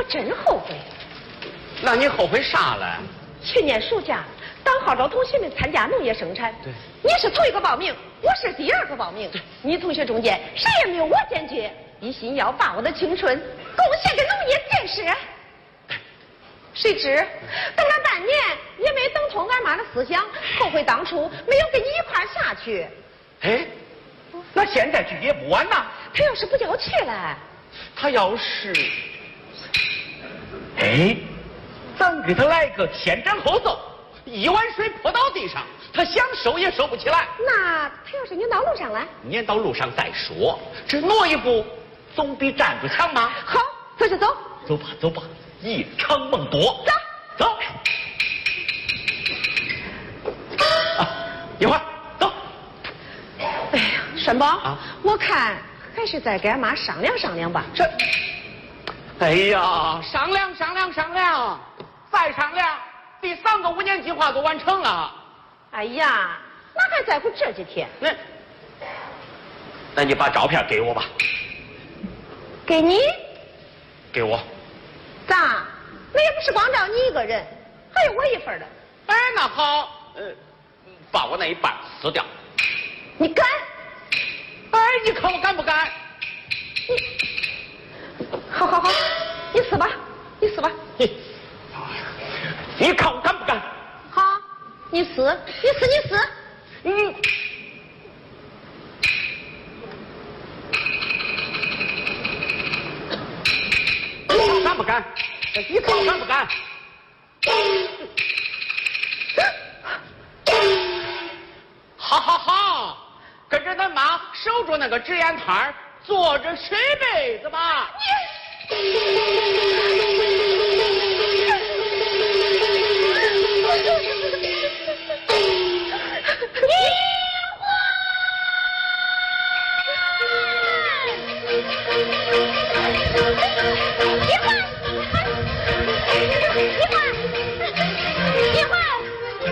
真后悔。 那你后悔啥了？ 去年暑假，当号召同学们参加农业生产， 对， 你是头一个报名，我是第二个报名。你同学中间谁也没有我坚决，一心要把我的青春贡献给农业建设。谁知等了半年，也没等通俺妈的思想，后悔当初没有跟你一块儿下去。 哎，那现在去也不晚呐。 他要是不叫去了， 他要是，哎，咱给他来个先斩后奏，一碗水泼到地上，他想收也收不起来。 那他要是撵到路上了， 撵到路上再说，这挪一步总比站住强吗？ 好，走就走。 走吧，走吧，一场梦多。 走， 走。啊，一会儿走。 哎呀，栓宝啊， 我看还是再跟俺妈商量商量吧。 这，哎呀，商量，再商量，第3个5年计划都完成了。 哎呀，哪还在乎这几天？ 那你把照片给我吧。 给你？ 给我。 咋？那也不是光照你一个人，还有我一份的。 哎，那好，把我那一半撕掉。 你敢？ 哎，你看我敢不敢？ 好，你撕吧，你撕吧。 你看我敢不敢？ 好，你撕。 敢不敢？你看我敢不敢？好，跟着咱妈守住那个纸烟摊儿，坐着睡被子吧。 你